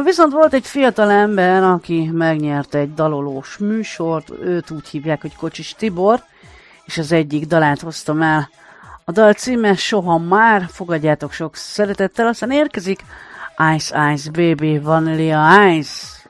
Viszont volt egy fiatal ember, aki megnyerte egy dalolós műsort, őt úgy hívják, hogy Kocsis Tibor, és az egyik dalát hoztam el. A dal címe Soha már, fogadjátok sok szeretettel, aztán érkezik Ice Ice Baby Vanilla Ice.